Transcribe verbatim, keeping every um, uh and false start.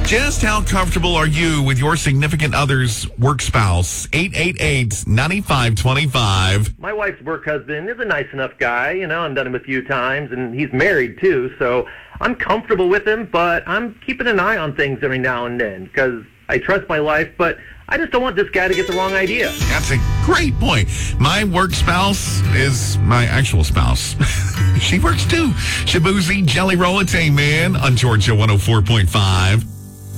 Just how comfortable are you with your significant other's work spouse? eight eight eight, nine five two five. My wife's work husband is a nice enough guy, you know, I've done him a few times, and he's married too, so I'm comfortable with him, but I'm keeping an eye on things every now and then, because I trust my wife, but I just don't want this guy to get the wrong idea. That's a great point. My work spouse is my actual spouse. She works too. Shabuzi Jelly Roll, it's A-Man on Georgia one oh four point five.